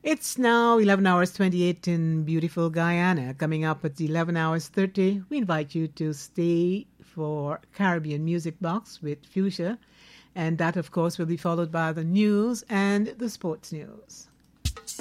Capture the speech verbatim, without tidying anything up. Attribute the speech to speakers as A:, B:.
A: It's now eleven hours twenty-eight in beautiful Guyana. Coming up at eleven hours thirty, we invite you to stay for Caribbean Music Box with Fuchsia. And that, of course, will be followed by the news and the sports news.